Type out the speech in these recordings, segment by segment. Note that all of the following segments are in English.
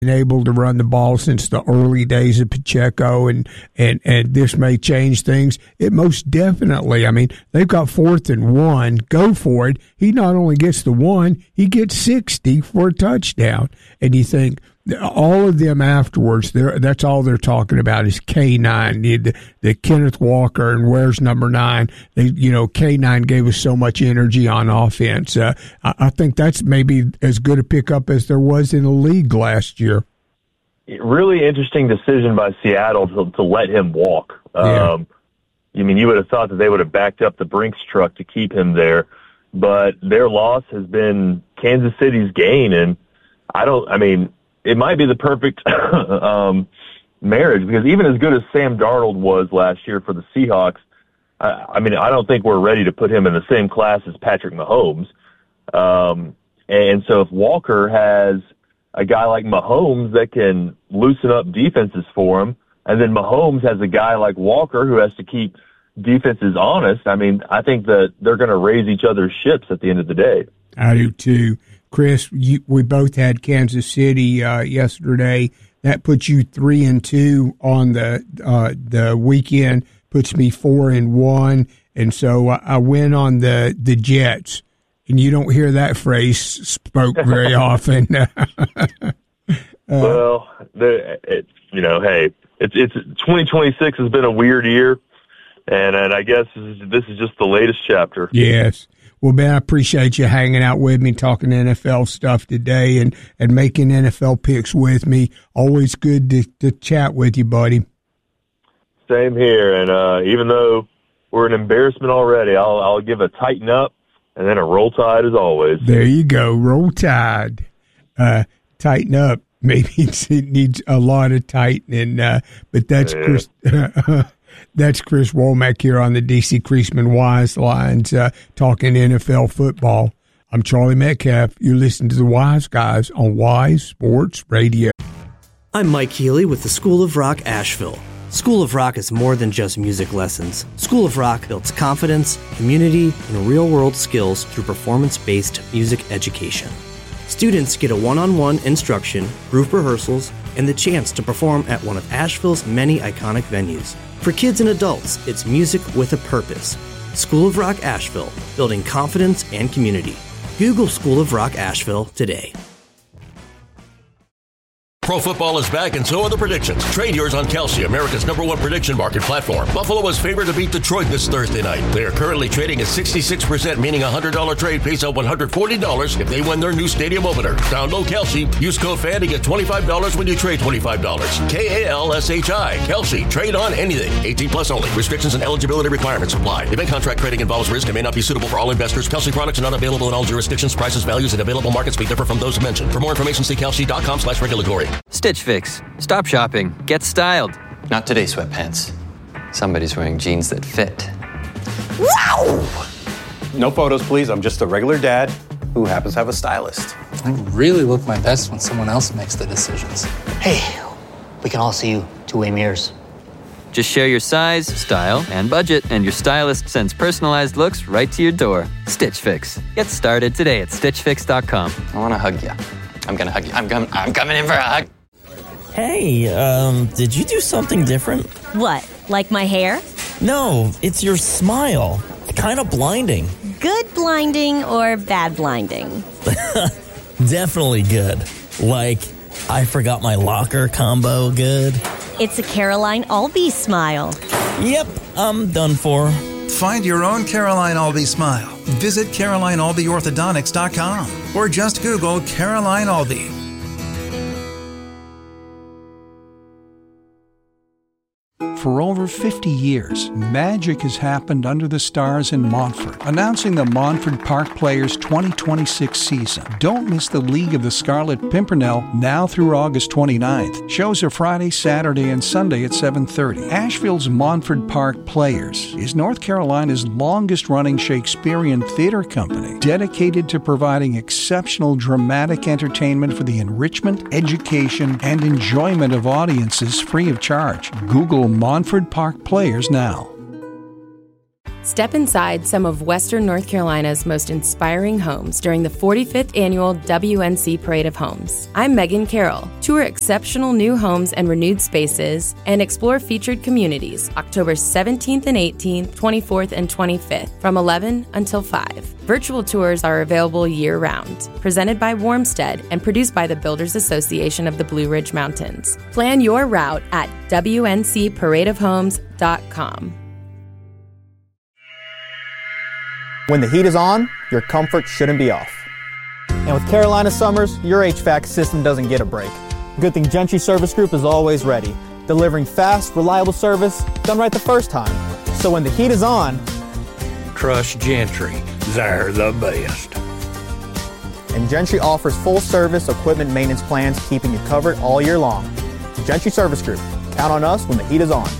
been able to run the ball since the early days of Pacheco, and this may change things. It most definitely. I mean, they've got 4th and 1. Go for it. He not only gets the 1, he gets 60 for a touchdown. And you think all of them afterwards, that's all they're talking about is K9, the Kenneth Walker and where's number 9. K9 gave us so much energy on offense. I think that's maybe as good a pickup as there was in the league last year. Really interesting decision by Seattle to let him walk. Yeah. You would have thought that they would have backed up the Brinks truck to keep him there, but their loss has been Kansas City's gain, and it might be the perfect marriage, because even as good as Sam Darnold was last year for the Seahawks, I don't think we're ready to put him in the same class as Patrick Mahomes. And so if Walker has a guy like Mahomes that can loosen up defenses for him, and then Mahomes has a guy like Walker who has to keep defenses honest, I think that they're going to raise each other's ships at the end of the day. I do too. Chris, we both had Kansas City yesterday. That puts you 3-2 on the weekend. Puts me 4-1, and so I win on the Jets. And you don't hear that phrase spoke very often. Well, hey, it's 2026 has been a weird year, and I guess this is just the latest chapter. Yes. Well, Ben, I appreciate you hanging out with me, talking NFL stuff today, and making NFL picks with me. Always good to chat with you, buddy. Same here, and even though we're an embarrassment already, I'll give a tighten up and then a roll tide as always. There you go, roll tide. Tighten up. Maybe it needs a lot of tightening, but that's Chris. That's Chris Womack here on the DC Creasman Wise Lines, talking NFL football. I'm Charlie Metcalf. You're listening to the Wise Guys on Wise Sports Radio. I'm Mike Healy with the School of Rock Asheville. School of Rock is more than just music lessons. School of Rock builds confidence, community, and real-world skills through performance-based music education. Students get a one-on-one instruction, group rehearsals, and the chance to perform at one of Asheville's many iconic venues. For kids and adults, it's music with a purpose. School of Rock Asheville, building confidence and community. Google School of Rock Asheville today. Pro football is back, and so are the predictions. Trade yours on Kalshi, America's #1 prediction market platform. Buffalo is favored to beat Detroit this Thursday night. They are currently trading at 66%, meaning a $100 trade pays out $140 if they win their new stadium opener. Download Kalshi. Use code FAN to get $25 when you trade $25. KALSHI. Kalshi. Trade on anything. 18 plus only. Restrictions and eligibility requirements apply. Event contract trading involves risk and may not be suitable for all investors. Kalshi products are not available in all jurisdictions. Prices, values, and available markets may differ from those mentioned. For more information, see kalshi.com/regulatory. Stitch Fix. Stop shopping. Get styled. Not today, sweatpants. Somebody's wearing jeans that fit. Wow! No photos, please. I'm just a regular dad who happens to have a stylist. I really look my best when someone else makes the decisions. Hey, we can all see you two-way mirrors. Just share your size, style, and budget, and your stylist sends personalized looks right to your door. Stitch Fix. Get started today at StitchFix.com. I want to hug you. I'm going to hug you. I'm coming in for a hug. Hey, did you do something different? What, like my hair? No, it's your smile. It's kind of blinding. Good blinding or bad blinding? Definitely good. Like, I forgot my locker combo good. It's a Caroline Albee smile. Yep, I'm done for. Find your own Caroline Albee smile. Visit CarolineAlbeeOrthodontics.com or just Google Caroline Albee. For over 50 years, magic has happened under the stars in Montfort, announcing the Montfort Park Players 2026 season. Don't miss the League of the Scarlet Pimpernel now through August 29th. Shows are Friday, Saturday, and Sunday at 7:30. Asheville's Montfort Park Players is North Carolina's longest-running Shakespearean theater company, dedicated to providing exceptional dramatic entertainment for the enrichment, education, and enjoyment of audiences free of charge. Google Montfort Park Players now. Step inside some of Western North Carolina's most inspiring homes during the 45th Annual WNC Parade of Homes. I'm Megan Carroll. Tour exceptional new homes and renewed spaces and explore featured communities October 17th and 18th, 24th and 25th from 11 until 5. Virtual tours are available year-round. Presented by Warmstead and produced by the Builders Association of the Blue Ridge Mountains. Plan your route at WNCParadeofHomes.com. When the heat is on, your comfort shouldn't be off. And with Carolina summers, your HVAC system doesn't get a break. Good thing Gentry Service Group is always ready, delivering fast, reliable service done right the first time. So when the heat is on, trust Gentry. They're the best. And Gentry offers full-service equipment maintenance plans, keeping you covered all year long. Gentry Service Group. Count on us when the heat is on.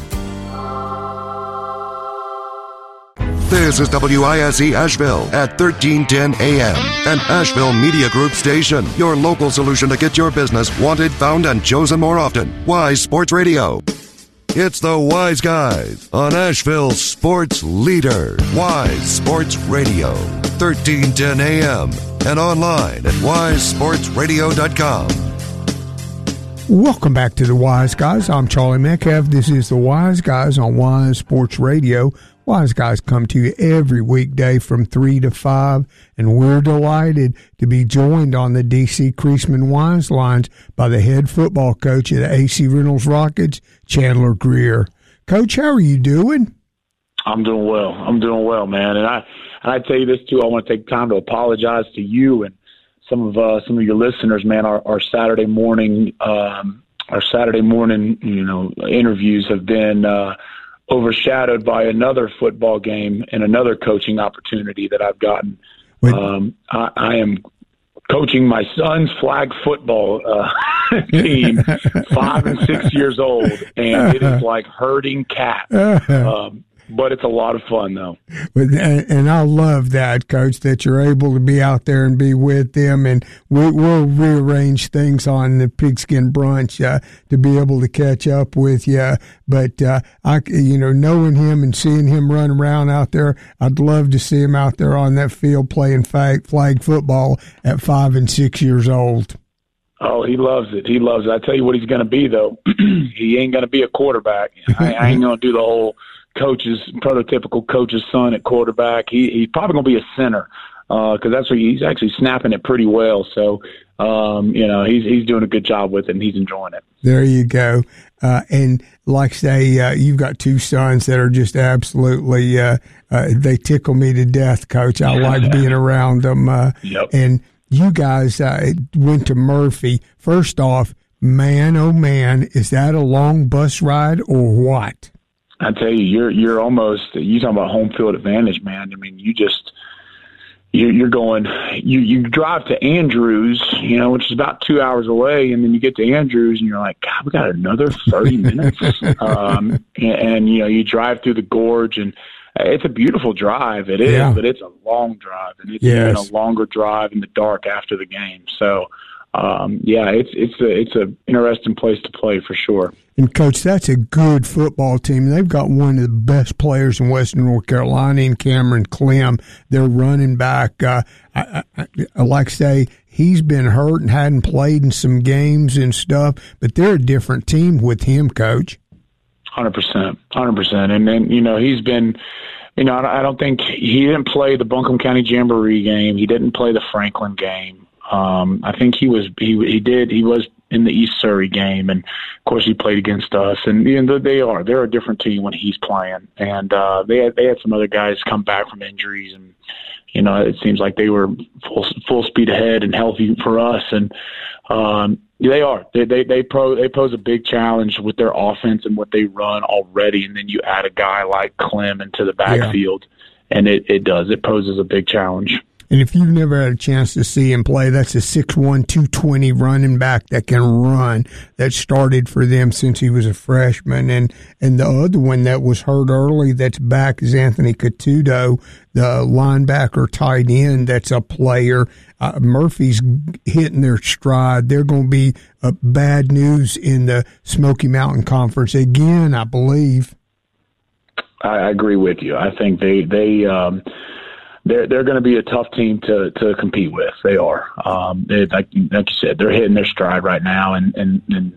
This is WISE Asheville at 1310 AM, an Asheville Media Group station. Your local solution to get your business wanted, found, and chosen more often. Wise Sports Radio. It's the Wise Guys on Asheville's sports leader. Wise Sports Radio, 1310 AM, and online at wisesportsradio.com. Welcome back to the Wise Guys. I'm Charlie Metcalf. This is the Wise Guys on Wise Sports Radio. Wise Guys come to you every weekday from 3 to 5, and we're delighted to be joined on the D.C. Creasman Wise Lines by the head football coach of the AC Reynolds Rockets, Chandler Greer. Coach, how are you doing? I'm doing well. Man. And I tell you this, too, I want to take time to apologize to you and some of your listeners, man. Our Saturday morning interviews have been overshadowed by another football game and another coaching opportunity that I've gotten. I am coaching my son's flag football team, 5 and 6 years old, and it is like herding cats. But it's a lot of fun, though. And I love that, Coach, that you're able to be out there and be with them. And we'll rearrange things on the Pigskin Brunch to be able to catch up with you. But, knowing him and seeing him run around out there, I'd love to see him out there on that field playing flag football at 5 and 6 years old. Oh, he loves it. I tell you what he's going to be, though. He ain't going to be a quarterback. I ain't going to do the whole prototypical coach's son at quarterback. He's probably going to be a center because that's what he's actually snapping it pretty well. So, he's doing a good job with it, and he's enjoying it. There you go. And like say, you've got two sons that are just absolutely, they tickle me to death, Coach. I like being around them. Yep. And you guys went to Murphy. First off, man, oh man, is that a long bus ride or what? I tell you, you're talking about home field advantage, man. I mean, you drive to Andrews, which is about 2 hours away, and then you get to Andrews and you're like, God, we got another 30 minutes. And you drive through the gorge, and it's a beautiful drive. It is, but it's a long drive, and it's even a longer drive in the dark after the game. So, it's a interesting place to play for sure. And, Coach, that's a good football team. They've got one of the best players in Western North Carolina in Cameron Clem. They're running back. I like to say he's been hurt and hadn't played in some games and stuff, but they're a different team with him, Coach. 100%. And then, he's been – I don't think – he didn't play the Buncombe County Jamboree game. He didn't play the Franklin game. I think he was in the East Surrey game, and of course he played against us. And they're a different team when he's playing. And they had some other guys come back from injuries, and it seems like they were full speed ahead and healthy for us. And they are. They pose a big challenge with their offense and what they run already. And then you add a guy like Clem into the backfield, and it poses a big challenge. And if you've never had a chance to see him play, that's a 6'1", 220 running back that can run, that started for them since he was a freshman. And the other one that was hurt early that's back is Anthony Catudo, the linebacker tight end that's a player. Murphy's hitting their stride. They're going to be bad news in the Smoky Mountain Conference again, I believe. I agree with you. I think they're going to be a tough team to compete with. They are. Like you said, they're hitting their stride right now, and